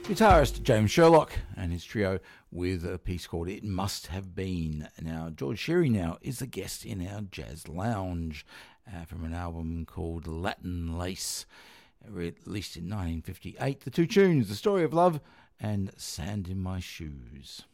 Guitarist James Sherlock and his trio with a piece called It Must Have Been. Now, George Shearing now is the guest in our Jazz Lounge from an album called Latin Lace, released in 1958. The two tunes, The Story of Love and Sand in My Shoes.